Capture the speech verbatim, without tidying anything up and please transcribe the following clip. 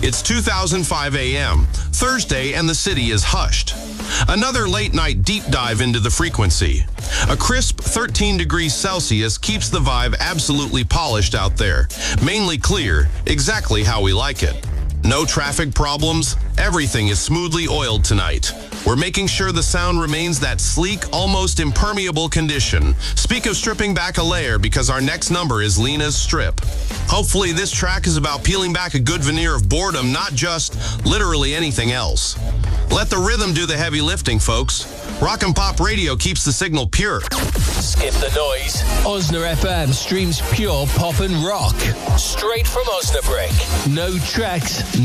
It's two thousand five A M, Thursday, and the city is hushed. Another late-night deep dive into the frequency. A crisp thirteen degrees Celsius keeps the vibe absolutely polished out there. Mainly clear, exactly how we like it. No traffic problems, everything is smoothly oiled tonight. We're making sure the sound remains that sleek, almost impermeable condition. Speak of stripping back a layer, because our next number is Lena's Strip. Hopefully this track is about peeling back a good veneer of boredom, not just literally anything else. Let the rhythm do the heavy lifting, folks. Rock and Pop Radio keeps the signal pure. Skip the noise. Osna F M streams pure pop and rock. Straight from Osnabrück. No tracks,